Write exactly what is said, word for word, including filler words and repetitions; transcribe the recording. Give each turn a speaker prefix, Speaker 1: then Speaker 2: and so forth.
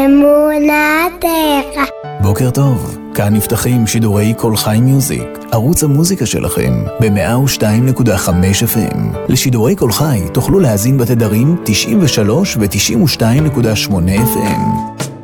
Speaker 1: אמונתך.
Speaker 2: בוקר טוב, כאן נפתחים שידורי כל חי מיוזיק, ערוץ המוזיקה שלכם, ב-מאה ושתיים נקודה חמש אף אם. לשידורי כל חי תוכלו להאזין בתדרים תשעים ושלוש ו-תשעים ושתיים נקודה שמונה אף אם.